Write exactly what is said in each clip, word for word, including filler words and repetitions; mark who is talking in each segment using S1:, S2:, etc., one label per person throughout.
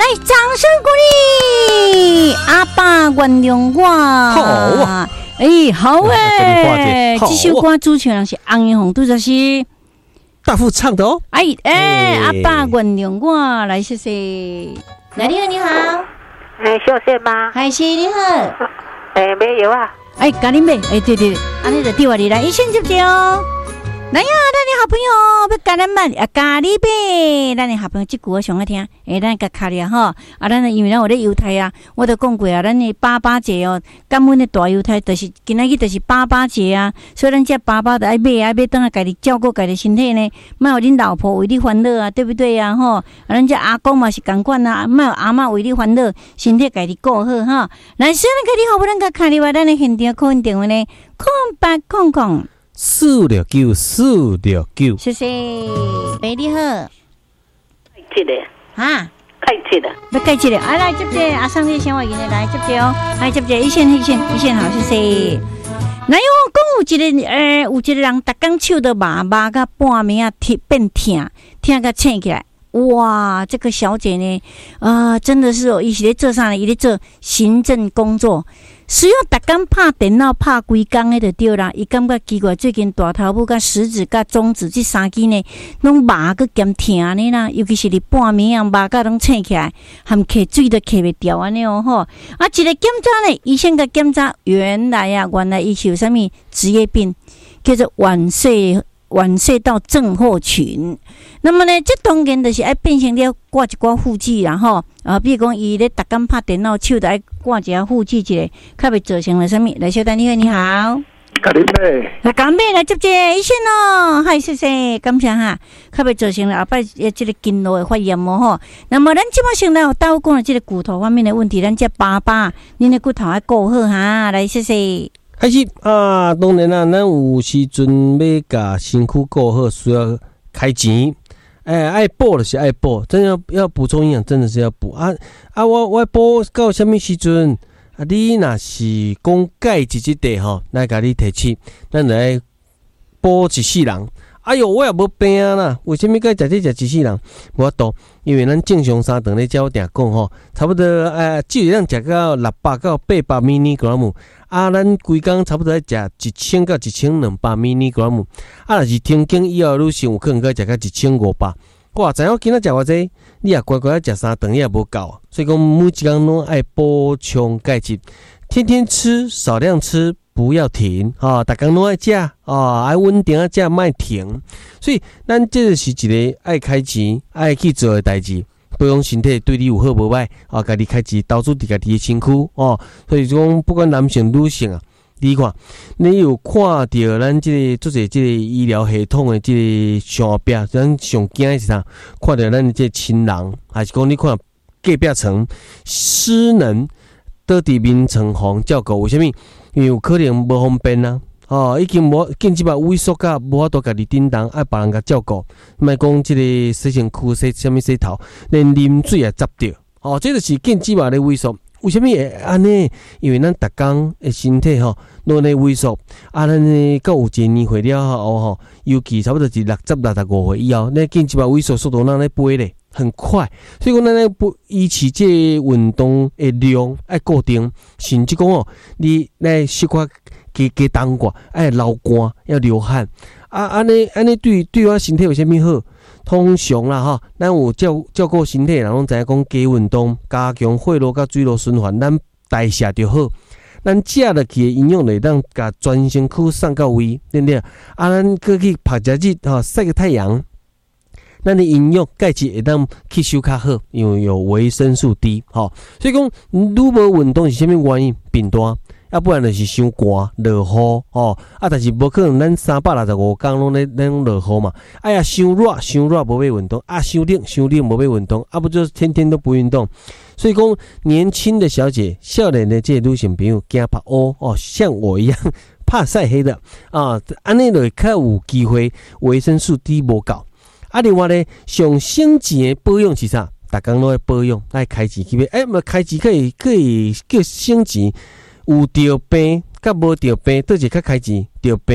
S1: 来，掌声鼓励！阿爸原谅我。
S2: 好啊，
S1: 哎，好哎，
S2: 这
S1: 首歌主唱人是洪一红，拄则是
S2: 大富唱的哦。
S1: 哎哎，阿爸原谅我，来谢谢。来，你好，你好。
S3: 哎，小谢吗？
S1: 海西你好。
S3: 哎，没有啊。
S1: 哎，咖喱妹，哎，对对，安尼就对我你来，一线接接哦。来呀，咱的好朋友要教咱慢啊，咖喱妹，咱的好朋友这句我上爱听，哎，咱甲卡哩吼，啊，咱因为咱有咧犹太啊，我都讲过啊，咱的爸爸节哦，感恩的大犹太，就是今仔日就是爸爸节啊，所以咱这爸爸的爱买爱买，等下家己照顾家己身体呢，莫有恁老婆为你烦恼啊，对不对啊？吼，啊，咱这阿公嘛是共款啊，莫有阿嬷为你烦恼，身体家己顾好哈。来，虽然家己好不咱甲卡哩话，咱的现场扣印电话呢，空八空空。
S2: 四六九四六九，
S1: 谢谢。喂，你好。
S3: 这个
S1: 啊，
S3: 开这个，
S1: 要开这个，啊来接接，阿桑你先话言的来接接哦，来接接一线一线一线好，谢谢。来哦，讲有一个呃，有一个人逐工手都麻麻甲半暝啊，痛变痛，痛甲醒起来。哇，这个小姐呢，啊、呃，真的是哦，伊是咧做啥呢？伊咧做行政工作。使用逐工拍电脑拍规工的就对啦，伊感觉奇怪，最近大头拇甲食指甲中指这三支呢，拢麻个兼疼呢啦，尤其是你半暝啊麻甲拢醒起来，含咳水都咳袂掉安尼哦吼。啊，一个检查呢，医生甲检查，原来啊，原来伊是有啥物职业病，叫做晚睡晚睡到症候群。那么呢，这当然就是爱变成了挂一挂护具啦吼，啊，比如讲伊咧逐工拍电脑，手就爱挂一下护具一个，较袂造成了啥物？来，小丹你好，你好，
S4: 咖喱妹，
S1: 来咖喱妹来接接一线哦，嗨，谢谢，感谢哈，较袂造成了后摆诶这个筋络的发炎哦吼。那么咱即摆先来有倒讲的这个骨头方面的问题，咱这爸爸，恁的骨头要顾好哈，来谢谢。
S2: 开始啊，当然啦，咱有时阵要甲身躯顾好，需要开钱。哎，爱补就是爱补，真要要补充营养，真的是要补啊啊！我我补到什么时阵？啊，你若是讲钙质这块吼，来甲你提起，咱来补一世人。哎哟，我也无病啦，为什么该食这食一世人？无法度，因为咱正常三顿咧，照我定讲吼，差不多呃，只能食到六百到八百 mg。啊，咱规工差不多要食一千到一千两百 mg。啊，若是停经以后，女性有可能该食到一千五百。哇，知影今仔食偌济，你也乖乖食三顿，你也无够。所以讲每一工拢爱补充钙质，天天吃，少量吃。不要停啊！大家拢爱食啊，爱稳定啊食，莫停。所以咱这就是一个爱开钱、爱去做的代志，保养身体对你有好无歹啊！家己开钱投资伫家己的身躯哦。所以讲，不管男性女性啊，你看，你有看到咱这个做者这个医疗系统的这个上壁，咱上惊的是啥？看到咱这亲人，还是讲你看隔壁床失能倒伫面床房照顾，为什么？因为有可能无方便啊，哦，已经无经即摆萎缩甲无法度家己叮当，爱别人甲照顾，莫讲即个洗身躯洗啥物洗头，连啉水也zap着，哦，这就是经即摆咧萎缩。为什么会安尼？因为咱逐工诶身体吼，拢咧萎缩，啊，咱呢到有一个年岁了后吼，尤其差不多是六十、六十五岁以后，咱经即摆萎缩速度咱咧飞咧。很快，所以讲咱咧不维持这运动的量爱固定，甚至讲哦，你来小可加加当挂，爱流汗，要流汗，啊，安尼安尼对对我身体有啥物好？通常啦哈，咱有照照顾身体，人拢知影讲加运动，加强血路甲水路循环，咱代谢就好。咱食落去的营养会当甲全身躯送到位，对不对？啊，咱过去晒日日吼，晒个太阳。咱的营养钙质会当吸收较好，因为有维生素 D， 吼、哦，所以讲愈无运动是啥物原因？病大，要不然就是伤寒、落雨，哦，啊，但是无可能咱三百六十五天拢咧拢落雨嘛。哎呀，伤热伤热无要运动，啊，伤冷伤冷无要运动，啊，不就是天天都不运动？所以讲年轻的小姐、少年的这女性朋友惊怕乌哦，像我一样怕晒黑的啊，安尼就较有机会维生素 D 无够。啊，另外咧，上省钱的保养是啥？逐工拢爱保养，爱开钱去买。哎、欸，无开钱可以可以叫省钱，有着病，甲无着病，倒一较开钱，着病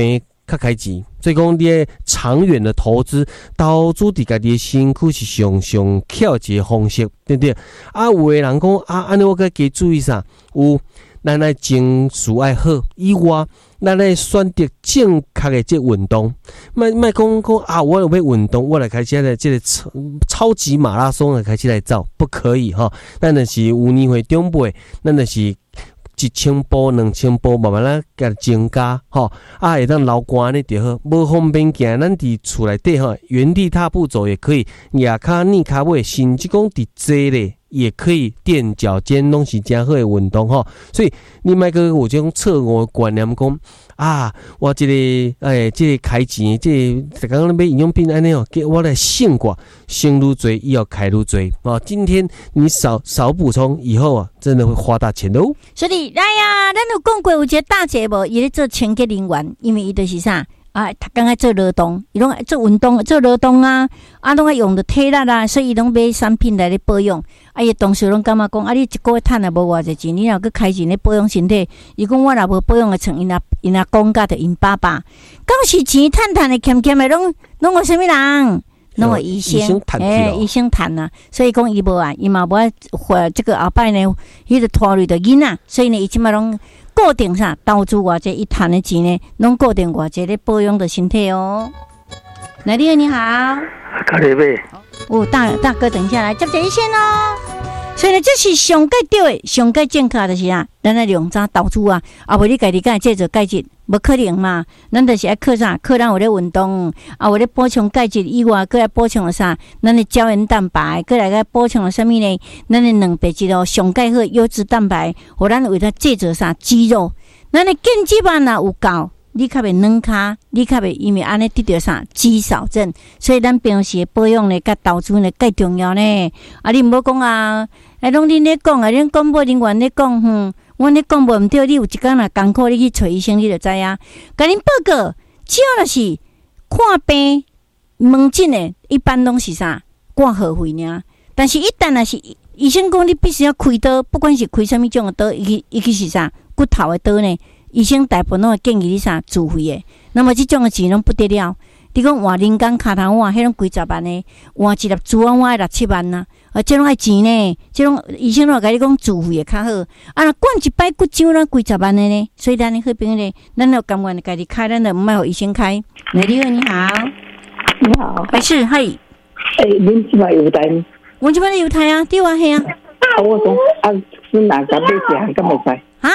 S2: 较开钱。所以讲，你的长远的投资，投资伫家己的身躯是上上巧一个方式，对不对？啊，有的人讲啊，安尼我该加注意啥？有，咱来情绪爱好以外，咱来选择正确的这运动。莫莫讲讲啊，我有要运动，我来开始来这个超超级马拉松来开始来走，不可以哈。咱就是有年岁长辈，咱就是一千步、两千步，慢慢啦甲增加吼，啊，会当流汗呢就好。无方便行，咱伫厝内底吼，原地踏步走也可以，亚骹、逆骹尾，甚至讲伫坐咧也可以，踮脚尖拢是真好的运动吼。所以你莫个有这种错误的观念讲啊，我这个诶，这个开钱，这个刚刚买营养品安尼哦，给我来省过，省愈多，以后开愈多哦。今天你少少补充，以后啊，真的会花大钱的哦。
S1: 所以来呀，咱有讲过有一个大姐无，伊咧做清洁人员，因为伊就是啥啊，他刚才做劳动，伊拢做运动，做劳动啊，啊，拢爱用着体力啊，所以伊拢买产品来咧保养。啊，伊同事拢感觉讲，啊，你一个月趁也无偌济钱，你若去开钱咧保养身体，伊讲我若无保养的像因阿因阿公家着因爸爸，讲是钱趁趁的欠欠的，拢拢有啥物人？拢有医生，诶，医生趁啊，所以讲伊无啊，伊嘛无花这个后摆呢，伊就拖累着囡仔，所以呢，伊即摆拢固定啥投资偌济，伊趁的钱呢，拢固定偌济咧保养着身体哦。来，你好，你好，
S3: 卡里贝，
S1: 哦，大大哥，等一下来接这一线哦。所以呢，这是上界对的，上界正确就是啊，咱来用啥投资啊，啊，为你家己干这做介质，无可能嘛。咱就是爱靠啥？靠咱有咧运动，啊，有咧补充介质以外，搁来补充了啥？咱的胶原蛋白，搁来个补充了啥物呢？咱的蛋白质哦，上界好优质蛋白，互咱为它制作啥肌肉。咱的腱肌板若有够。你较袂软骹，你较袂因为安尼得到啥肌少症，所以咱平时保养呢，甲投资呢，介重要呢。啊，你毋好讲啊，哎，拢恁咧讲啊，恁广播人员咧讲，哼，我咧讲无毋对，你有一工若艰苦，你去找医生，你就知影。甲恁报告，只要若是看病门诊的，一般拢是啥挂号费尔。但是，一旦若是医生讲你必须要开刀，不管是开啥物种的刀，伊伊去是啥骨头的刀呢？医生大部分拢会建议你啥自费的，那么这种的钱拢不得了。你讲换人工卡头换，迄种几十万呢？换一粒珠啊，换六七万呐、啊。啊，这种爱钱呢，这种医生拢甲你讲自费的较好。啊，若灌一摆骨浆啦，几十万的呢？所以咱好朋友呢，咱就甘愿家己开，咱就唔爱互医生开。来，你好，你好，
S3: 你好，
S1: 没事，嗨。
S3: 诶，恁即摆有台？
S1: 我即摆有台啊，对啊，系啊。
S3: 啊，我讲啊，孙哪甲买一项，敢袂使？
S1: 啊！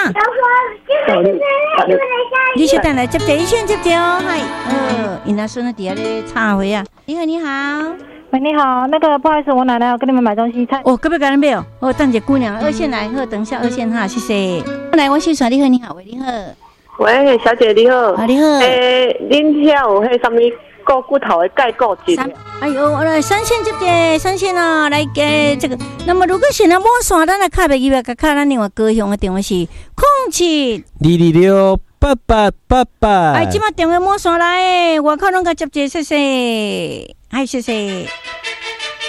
S1: 你小等来接电，医生接电哦，嗨，呃，因阿孙在底下咧插回啊。你好，你好，
S4: 喂，你好，那个不好意思，我奶奶要跟你们买东西，菜。
S1: 哦，隔壁干没有？哦，等一姑娘，二线来，好，等一下二线哈，谢谢。来，我先说，你好，你好，喂，你好，
S3: 喂，小姐你好，
S1: 啊，你好，
S3: 诶，恁遐有迄什么骨骨头的钙固质？
S1: 哎呦，来三线接接三线啊，来给这个。那么如果是那摸线，咱来卡别一百个卡，咱另外高雄的电话是空七
S2: 二二六八八八八。
S1: 哎，即马电话摸线来，外口拢甲接接，谢谢，哎，谢谢。